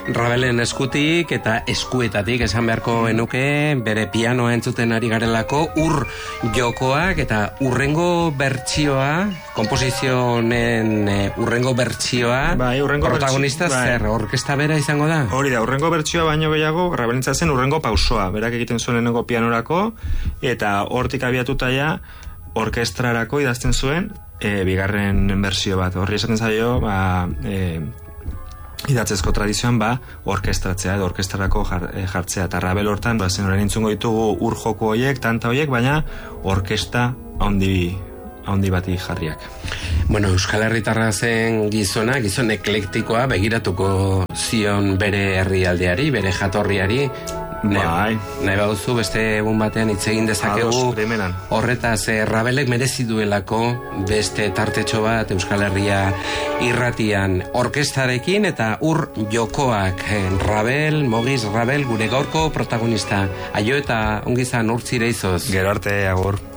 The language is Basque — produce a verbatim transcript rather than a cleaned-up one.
Rabelen eskutik eta eskuetatik esan beharko genuke bere pianoa entzuten ari garelako ur jokoak eta urrengo bertsioa, komposizionen e, urrengo bertsioa, bai, urrengo protagonista bertsi, zer, bai. orkesta bera izango da? Hori da, urrengo bertsioa baino gehiago Rabelentza zen urrengo pausoa, berak egiten zuen lehenengo pianorako eta hortik abiatuta ja orkestrarako idazten zuen e, bigarren bersio bat. Horri esaten zaio, ba, e, idatzezko tradizioan ba orkestratzea edo orkestrarako jar, e, jartzea eta Rabel hortan ba zen orain entzungo ditugu ur joko hoiek, tanta hoiek, baina orkesta handi handi bati jarriak. Bueno, Euskal Herritarra zen gizona, gizon eklektikoa, begiratuko zion bere herrialdeari, bere jatorriari. Bai. Nahi bauzu beste egun batean hitz egin dezakegu horretaz, eh, Rabelek merezi duelako beste tartetxo bat Euskal Herria irratian orkestarekin eta ur jokoak. eh, Rabel, Mogiz Rabel, gure gaurko protagonista. Aio eta ongizan urtzire izoz. Gero arte, agur.